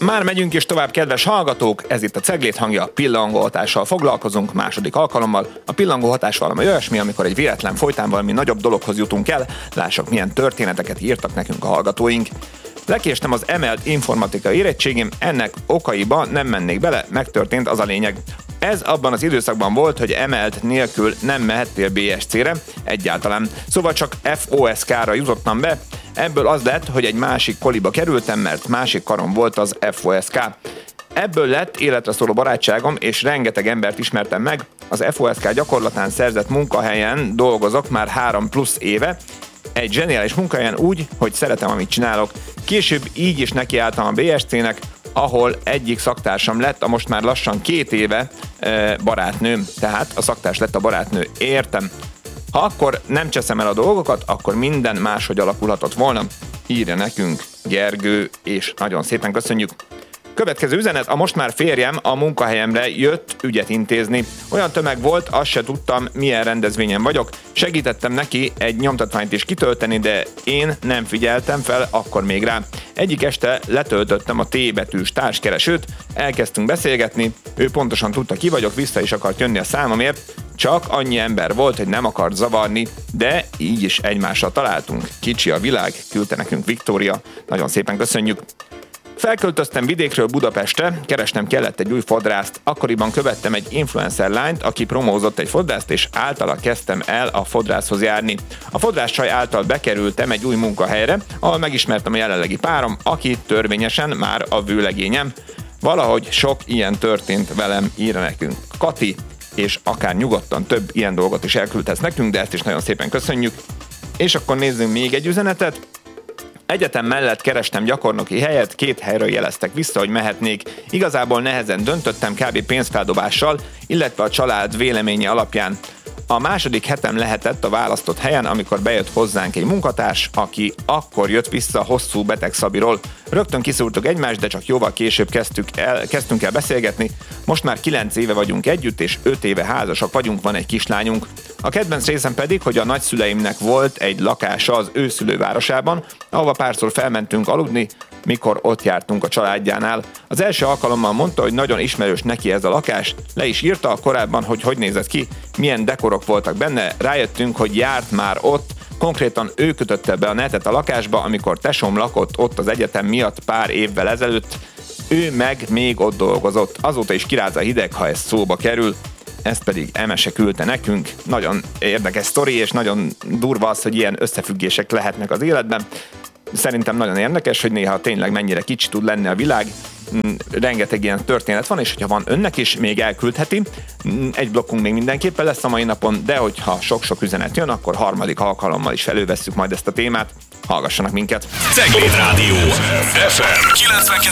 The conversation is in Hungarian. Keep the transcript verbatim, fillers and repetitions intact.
Már megyünk is tovább, kedves hallgatók, ez itt a Ceglét hangja, a pillangó hatással foglalkozunk második alkalommal. A pillangó hatás valami olyasmi, amikor egy véletlen folytán valami nagyobb dologhoz jutunk el, lássuk milyen történeteket írtak nekünk a hallgatóink. Lekéstem az emelt informatikai érettségim, ennek okaiba nem mennék bele, megtörtént, az a lényeg. Ez abban az időszakban volt, hogy emelt nélkül nem mehettél bé es cére, egyáltalán. Szóval csak ef o es ká-ra jutottam be, ebből az lett, hogy egy másik koliba kerültem, mert másik karon volt az ef o es ká. Ebből lett életre szóló barátságom, és rengeteg embert ismertem meg. Az ef o es ká gyakorlatán szerzett munkahelyen dolgozok már három plusz éve, egy zseniális munkahelyen úgy, hogy szeretem, amit csinálok. Később így is nekiálltam a bé es cének, ahol egyik szaktársam lett a most már lassan két éve e, barátnőm, tehát a szaktárs lett a barátnő, értem. Ha akkor nem cseszem el a dolgokat, akkor minden máshogy alakulhatott volna. Írja nekünk Gergő, és nagyon szépen köszönjük. Következő üzenet, a most már férjem a munkahelyemre jött ügyet intézni. Olyan tömeg volt, azt se tudtam, milyen rendezvényen vagyok. Segítettem neki egy nyomtatványt is kitölteni, de én nem figyeltem fel akkor még rá. Egyik este letöltöttem a T betűs társkeresőt, elkezdtünk beszélgetni, ő pontosan tudta, ki vagyok, vissza is akart jönni a számomért, csak annyi ember volt, hogy nem akart zavarni, de így is egymással találtunk. Kicsi a világ, küldte nekünk Viktória, nagyon szépen köszönjük. Felköltöztem vidékről Budapestre, keresnem kellett egy új fodrászt. Akkoriban követtem egy influencer lányt, aki promózott egy fodrászt, és általa kezdtem el a fodrászhoz járni. A fodrászcsaj által bekerültem egy új munkahelyre, ahol megismertem a jelenlegi párom, aki törvényesen már a vőlegényem. Valahogy sok ilyen történt velem, írja nekünk Kati, és akár nyugodtan több ilyen dolgot is elküldhetsz nekünk, de ezt is nagyon szépen köszönjük. És akkor nézzünk még egy üzenetet. Egyetem mellett kerestem gyakornoki helyet, két helyről jeleztek vissza, hogy mehetnék. Igazából nehezen döntöttem, kb. Pénzfeldobással, illetve a család véleménye alapján. A második hetem lehetett a választott helyen, amikor bejött hozzánk egy munkatárs, aki akkor jött vissza hosszú betegszabiról. Rögtön kiszúrtuk egymást, de csak jóval később kezdtük el, kezdtünk el beszélgetni. Most már kilenc éve vagyunk együtt, és öt éve házasak vagyunk, van egy kislányunk. A kedvenc részem pedig, hogy a nagyszüleimnek volt egy lakása az ő szülővárosában, ahova párszor felmentünk aludni, mikor ott jártunk a családjánál. Az első alkalommal mondta, hogy nagyon ismerős neki ez a lakás, le is írta korábban, hogy hogy nézett ki, milyen dekorok voltak benne, rájöttünk, hogy járt már ott, konkrétan ő kötötte be a netet a lakásba, amikor tesóm lakott ott az egyetem miatt pár évvel ezelőtt, ő meg még ott dolgozott, azóta is kiráz a hideg, ha ez szóba kerül. Ezt pedig Emese küldte nekünk. Nagyon érdekes sztori, és nagyon durva az, hogy ilyen összefüggések lehetnek az életben. Szerintem nagyon érdekes, hogy néha tényleg mennyire kicsi tud lenni a világ. Rengeteg ilyen történet van, és hogyha van önnek is, még elküldheti. Egy blokkunk még mindenképpen lesz a mai napon, de hogyha sok-sok üzenet jön, akkor harmadik alkalommal is elővesszük majd ezt a témát. Hallgassanak minket! Ceglét Rádió ef em kilencvenkettő